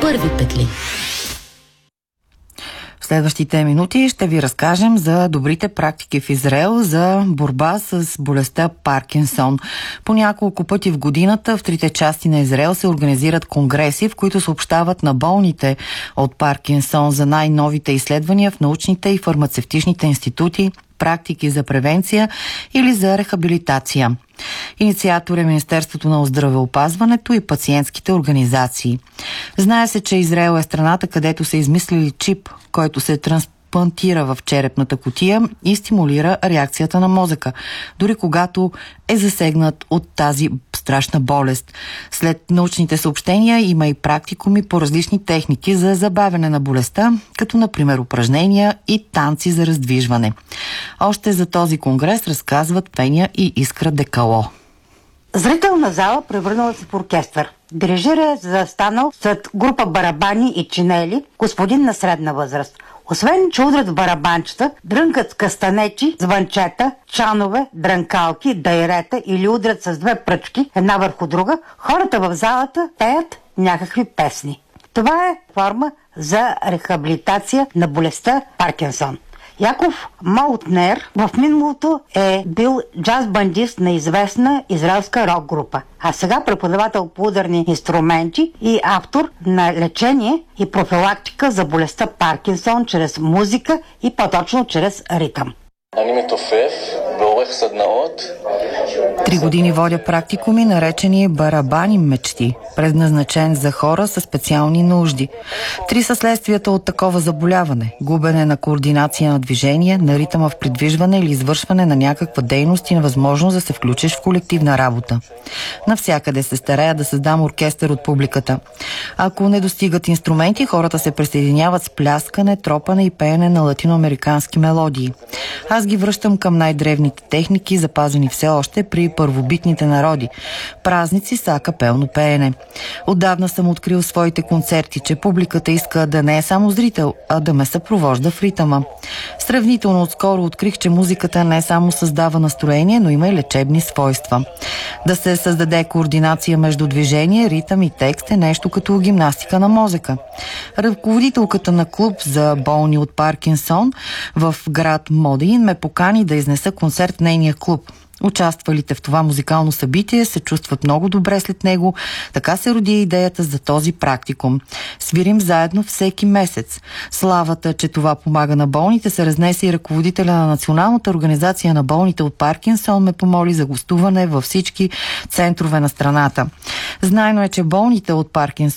първи петли. В следващите минути ще ви разкажем за добрите практики в Израел за борба с болестта Паркинсон. По няколко пъти в годината в трите части на Израел се организират конгреси, в които съобщават на болните от Паркинсон за най-новите изследвания в научните и фармацевтичните институти, практики за превенция или за рехабилитация. Инициатор е Министерството на здравеопазването и пациентските организации. Знае се, че Израел е страната, където са измислили чип, който се трансплантира в черепната кутия и стимулира реакцията на мозъка, дори когато е засегнат от тази страшна болест. След научните съобщения има и практикуми по различни техники за забавяне на болестта, като например упражнения и танци за раздвижване. Още за този конгрес разказват Пеня и Искра Декало. Зрителна зала превърнала се в оркестър. Дирижира е застанал след група барабани и чинели, господин на средна възраст. Освен, че удрят в барабанчета, дрънкат с кастанечи, звънчета, чанове, дрънкалки, дайрета или удрят с две пръчки, една върху друга, хората в залата пеят някакви песни. Това е форма за рехабилитация на болестта Паркинсон. Яков Маутнер в миналото е бил джаз-бандист на известна израелска рок група, а сега преподавател по ударни инструменти и автор на лечение и профилактика за болестта Паркинсон чрез музика и по-точно чрез ритъм. 3 години водя практикуми, наречени барабани мечти, предназначен за хора със специални нужди. 3 са следствията от такова заболяване: губене на координация на движение, на ритъма в придвижване или извършване на някаква дейност и невъзможност да се включиш в колективна работа. Навсякъде се старая да създам оркестър от публиката. Ако не достигат инструменти, хората се присъединяват с пляскане, тропане и пеене на латиноамерикански мелодии. Аз ги връщам към най-древните техники, запазени все още при първобитните народи. Празници са акапелно пеене. Отдавна съм открил своите концерти, че публиката иска да не е само зрител, а да ме съпровожда в ритъма. Сравнително отскоро открих, че музиката не само създава настроение, но има и лечебни свойства. Да се създаде координация между движение, ритъм и текст е нещо като гимнастика на мозъка. Ръководителката на клуб за болни от Паркинсон в град Модин ме покани да изнеса концерт в нейния клуб. Участвалите в това музикално събитие се чувстват много добре след него. Така се роди идеята за този практикум. Свирим заедно всеки месец. Славата, че това помага на болните, се разнесе и ръководителя на Националната организация на болните от Паркинсон ме помоли за гостуване във всички центрове на страната. Знайно е, че болните от Паркинсон